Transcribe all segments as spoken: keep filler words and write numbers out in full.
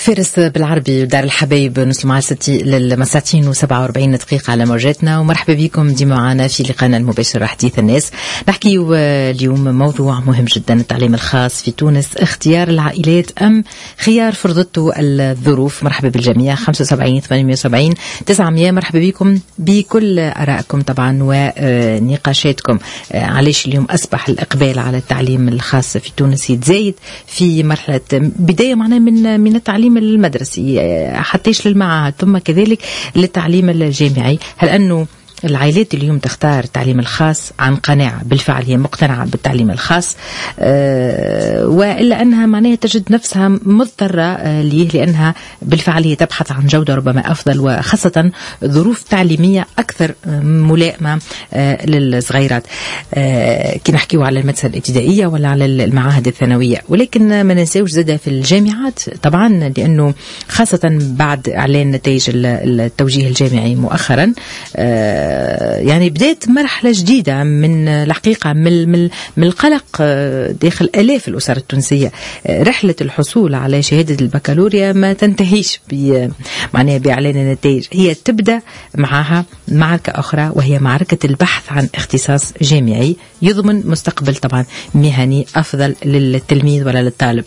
فارس بالعربي دار الحبايب نوصل مع ستي للمساعتين وسبعة وأربعين دقيقة على موجاتنا، ومرحبا بكم ديما معنا في لقاءنا المباشر حديث الناس. نحكي اليوم موضوع مهم جدا، التعليم الخاص في تونس، اختيار العائلات أم خيار فرضته الظروف. مرحبا بالجميع. خمسة وسبعين ثمانمائة وسبعين تسعمائة. مرحبا بكم بكل آرائكم طبعا ونقاشاتكم. علاش اليوم أصبح الإقبال على التعليم الخاص في تونس يتزايد في مرحلة بداية معنا من من التعليم المدرسي حتىش للمعاهد ثم كذلك للتعليم الجامعي؟ هل أنه العائلات اليوم تختار التعليم الخاص عن قناعة بالفعل هي مقتنعة بالتعليم الخاص أه وإلا أنها معناها تجد نفسها مضطرة أه ليه لأنها بالفعل هي تبحث عن جودة ربما أفضل وخاصة ظروف تعليمية أكثر ملائمة أه للصغيرات أه كي نحكيو على المدرسة الابتدائية ولا على المعاهد الثانوية. ولكن ما ننساوش زادة في الجامعات طبعا، لأنه خاصة بعد إعلان نتائج التوجيه الجامعي مؤخرا أه يعني بدأت مرحلة جديدة من الحقيقة من من القلق داخل آلاف الأسر التونسية. رحلة الحصول على شهادة البكالوريا ما تنتهيش معناها بإعلان النتائج، هي تبدأ معها معركة أخرى وهي معركة البحث عن اختصاص جامعي يضمن مستقبل طبعا مهني أفضل للتلميذ ولا للطالب.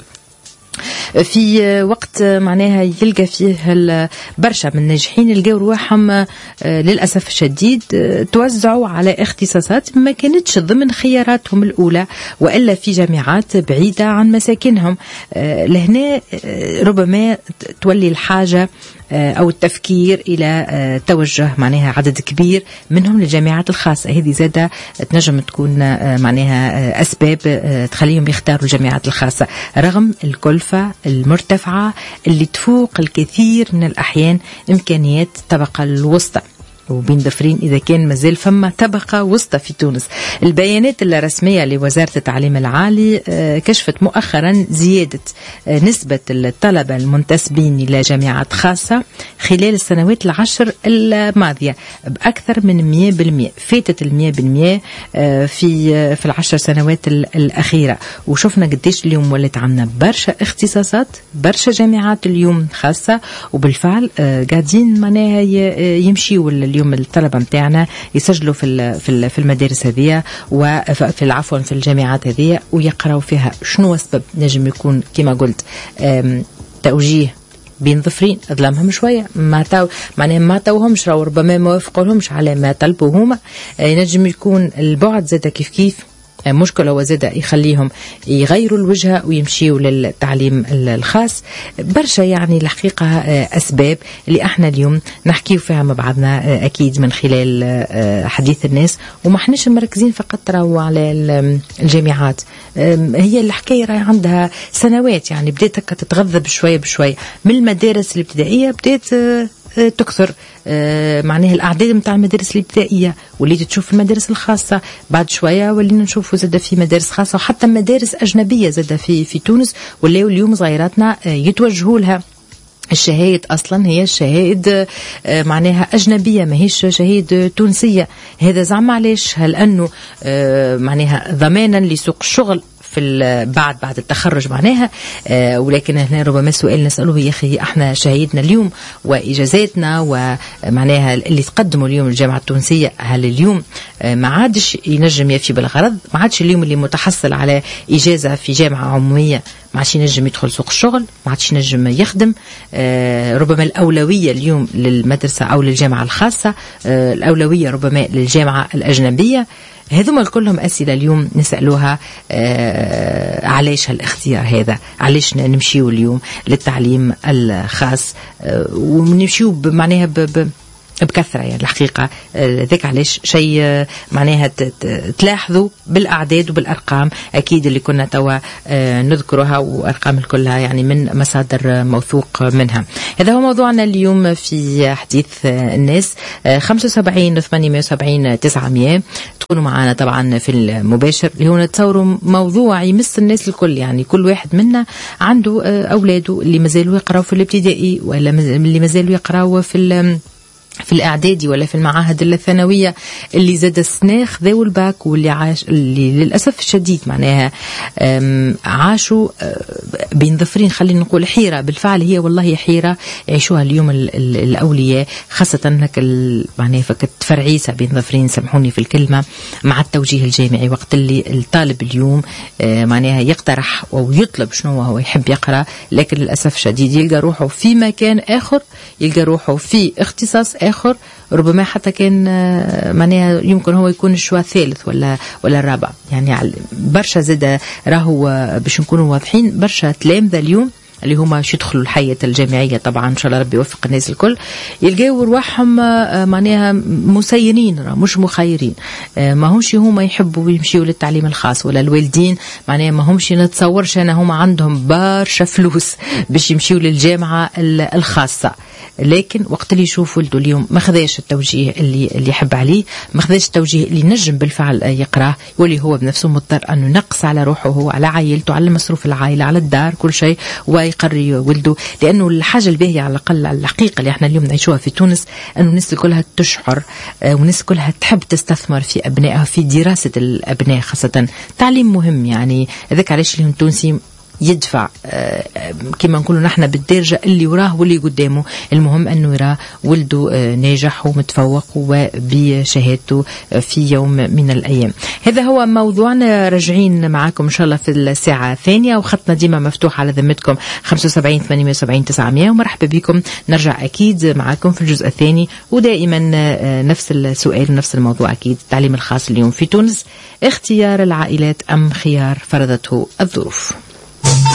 في وقت معناها يلقى فيه برشا من الناجحين يلقاو رواحهم للأسف الشديد توزعوا على اختصاصات ما كانتش ضمن خياراتهم الأولى وإلا في جامعات بعيدة عن مساكنهم. لهنا ربما تولي الحاجة أو التفكير إلى توجه معناها عدد كبير منهم للجامعات الخاصة. هذه زادة تنجم تكون معناها أسباب تخليهم يختاروا الجامعات الخاصة رغم الكلفة المرتفعة اللي تفوق الكثير من الأحيان إمكانيات الطبقة الوسطى، وبين ضفرين إذا كان مازال فما طبقة وسطى في تونس. البيانات الرسمية لوزارة التعليم العالي كشفت مؤخرا زيادة نسبة الطلبة المنتسبين إلى جامعات خاصة خلال السنوات العشر الماضية بأكثر من مئة بالمئة، فاتت المئة بالمئة في في العشر سنوات الأخيرة. وشفنا قديش اليوم ولت عنا برشا اختصاصات، برشا جامعات اليوم خاصة، وبالفعل قاعدين معناها يمشيوا اليوم الطلبة متاعنا يسجلوا في في المدارس هذه وفي العفو في الجامعات هذه ويقرأوا فيها. شنو السبب؟ نجم يكون كما قلت توجيه بين ظفرين ظلمهم شوية، ما تاو معناها ما توهمش راهو ربما ما وافقولهمش على ما طلبوا هما. نجم يكون البعد زاد كيف كيف مشكلة وزادة يخليهم يغيروا الوجهة ويمشيوا للتعليم الخاص. برشا يعني الحقيقة أسباب اللي احنا اليوم نحكيه فيها مع بعضنا أكيد من خلال حديث الناس، وما احناش مركزين فقط راهو على الجامعات. هي الحكاية راهي عندها سنوات، يعني بدأت تتغذى بشوية بشوية من المدارس الابتدائية، بدأت تكثر آه معناها الأعداد متاع المدارس الابتدائية، وليت تشوف المدارس الخاصة. بعد شوية ولينا نشوفوا زادة في مدارس خاصة وحتى مدارس أجنبية زادة في في تونس، ولاو اليوم صغيراتنا آه يتوجهوا لها. الشهايد أصلا هي الشهايد آه معناها أجنبية، ما هيش شهايد تونسية. هذا زعما علاش؟ هل أنه آه معناها ضمانا لسوق الشغل في بعد بعد التخرج معناها. آه ولكن هنا ربما السؤال نسأله يا أخي احنا شهيدنا اليوم وإجازاتنا ومعناها اللي تقدموا اليوم الجامعة التونسية، هل اليوم آه ما عادش ينجم يفي بالغرض؟ ما عادش اليوم اللي متحصل على إجازة في جامعة عمومية ما عادش ينجم يدخل سوق الشغل، ما عادش ينجم يخدم. آه ربما الأولوية اليوم للمدرسة أو للجامعة الخاصة، آه الأولوية ربما للجامعة الأجنبية. هذوما كلهم أسئلة اليوم نسألوها. آه علاش هالاختيار هذا؟ علاش نمشيو اليوم للتعليم الخاص آه ونمشيو بمعناها بكثرة؟ يعني الحقيقة ذاك علاش شيء معناها تلاحظوا بالأعداد وبالأرقام أكيد اللي كنا توا نذكرها، وأرقام كلها يعني من مصادر موثوق منها. هذا هو موضوعنا اليوم في حديث الناس. خمسة وسبعين ثمانمائة وسبعين تسعمائة تكونوا معنا طبعا في المباشر اللي هو نتصوروا موضوع يمس الناس الكل. يعني كل واحد منا عنده أولاده اللي مازالوا يقرأوا في الابتدائي ولا اللي مازالوا يقرأوا في في الإعدادي ولا في المعاهد الثانوية اللي زاد السنة خذوا الباك، واللي عاش اللي للأسف الشديد معناها عاشوا بين ظفرين، خلينا نقول حيرة بالفعل، هي والله حيرة يعيشوها اليوم الأولياء، خاصة هناك معناها فكت فرعيسة بين ظفرين، سامحوني في الكلمة، مع التوجيه الجامعي. وقت اللي الطالب اليوم معناها يقترح أو يطلب شنو هو يحب يقرأ، لكن للأسف الشديد يلقى روحه في مكان آخر، يلقى روحه في اختصاص آخر، ربما حتى كان معناها يمكن هو يكون الشوى الثالث ولا ولا الرابع. يعني برشا زاد راهو باش نكونوا واضحين، برشا تلامذة اليوم اللي هما باش يدخلوا الحياة الجامعية، طبعا إن شاء الله ربي يوفق الناس الكل، يلقاو رواحهم معناها مسيرين مش مخيرين، ما همش هما يحبوا يمشيوا للتعليم الخاص، ولا الوالدين معناها ما همش نتصورش أنا هما عندهم برشا فلوس باش يمشيوا للجامعة الخاصة، لكن وقت اللي يشوف ولده اليوم ما خذاش التوجيه اللي اللي يحب عليه، ما خذاش التوجيه اللي نجم بالفعل يقراه، واللي هو بنفسه مضطر انه ينقص على روحه، هو على عائلته، على مصروف العائله، على الدار، كل شيء، ويقري ولده. لانه الحاجه الباهيه على الاقل الحقيقه اللي احنا اليوم نعيشوها في تونس، انه الناس كلها تشعر والناس كلها تحب تستثمر في ابنائها، في دراسه الابناء خاصه، تعليم مهم. يعني هذاك علاش اليوم التونسي يدفع كما نقولوا نحن بالدرجة اللي وراه واللي قدامه، المهم أنه يرى ولده ناجح ومتفوق وبشهادته في يوم من الأيام. هذا هو موضوعنا، راجعين معاكم إن شاء الله في الساعة الثانية، وخطنا ديما مفتوح على ذمتكم خمسة وسبعين ثمانمائة وسبعين تسعمائة، ومرحبا بكم، نرجع أكيد معاكم في الجزء الثاني، ودائما نفس السؤال نفس الموضوع أكيد، التعليم الخاص اليوم في تونس، اختيار العائلات أم خيار فرضته الظروف.